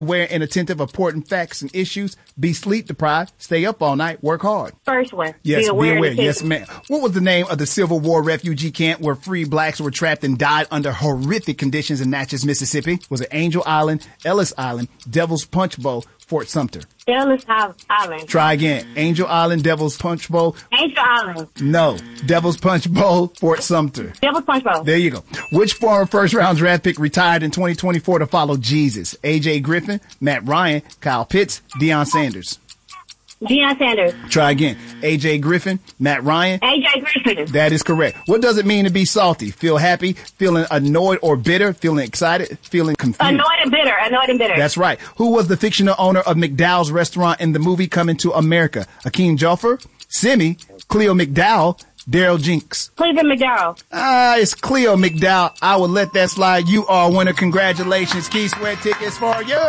aware and attentive of important facts and issues, be sleep deprived, stay up all night, work hard. First one. Yes, be aware. Yes, ma'am. What was the name of the Civil War refugee camp where free blacks were trapped and died under horrific conditions in Natchez, Mississippi? Was it Angel Island, Ellis Island, Devil's Punch Bowl, Fort Sumter? Ellis Island. Try again. Angel Island, Devil's Punch Bowl. Angel Island. No. Devil's Punch Bowl, Fort Sumter. Devil's Punch Bowl. There you go. Which former first-round draft pick retired in 2024 to follow Jesus? A.J. Griffin, Matt Ryan, Kyle Pitts, Deion Sanders. Deion Sanders. Try again. A.J. Griffin, Matt Ryan. A.J. Griffin. That is correct. What does it mean to be salty? Feel happy, feeling annoyed or bitter, feeling excited, feeling confused. Annoyed and bitter. That's right. Who was the fictional owner of McDowell's restaurant in the movie Coming to America? Akeem Joffer, Simi, Cleo McDowell, Daryl Jinks. Cleveland McDowell. It's Cleo McDowell. I will let that slide. You are a winner. Congratulations. Key Sweat tickets for you.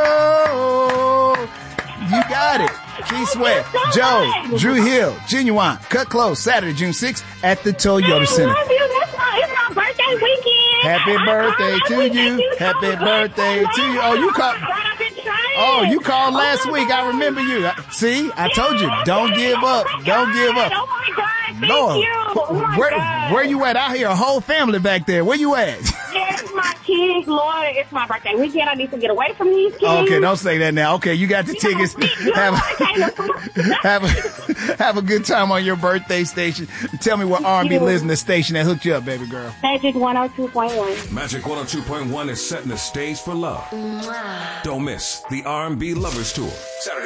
You got it. Key Sweat, Joe, Drew Hill, Genuine, Cut Close, Saturday, June 6th at the Toyota Center. I love you. It's my birthday weekend. Happy birthday to you. Happy birthday to you. Oh, you called last week. I remember you. See, I told you. Don't give up. Don't give up. Oh my God. Thank Lord, you. Oh my God. where you at? I hear a whole family back there. Where you at? It's my kids, Lord. It's my birthday weekend. I need to get away from these kids. Okay, don't say that now. Okay, you got the tickets. Have a good time on your birthday station. Tell me what R&B listener station that hooked you up, baby girl. Magic 102.1. Magic 102.1 is setting the stage for love. Don't miss the R&B Lovers Tour. Saturday.